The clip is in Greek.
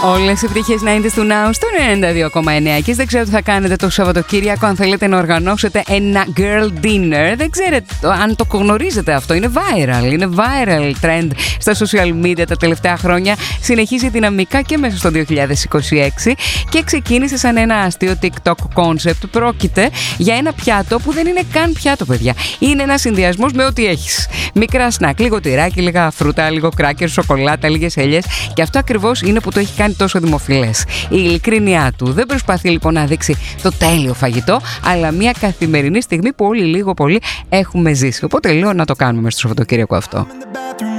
Όλες οι επιτυχίες 90's του Now στο 92,9 και δεν ξέρω τι θα κάνετε το Σαββατοκύριακο, αν θέλετε να οργανώσετε ένα girl dinner. Δεν ξέρετε αν το γνωρίζετε αυτό. Είναι viral trend στα social media τα τελευταία χρόνια. Συνεχίζει δυναμικά και μέσα στο 2026 και ξεκίνησε σαν ένα αστείο TikTok concept. Πρόκειται για ένα πιάτο που δεν είναι καν πιάτο, παιδιά. Είναι ένας συνδυασμός με ό,τι έχεις. Μικρά σνακ, λίγο τυράκι, λίγα φρούτα, λίγο κράκερ, σοκολάτα, λίγες ελιές. Και αυτό ακριβώς είναι που το έχει κάνει τόσο δημοφιλές. Η ειλικρίνειά του. Δεν προσπαθεί λοιπόν να δείξει το τέλειο φαγητό, αλλά μια καθημερινή στιγμή που όλοι λίγο πολύ έχουμε ζήσει. Οπότε λέω να το κάνουμε στο Σαββατοκύριακο αυτό.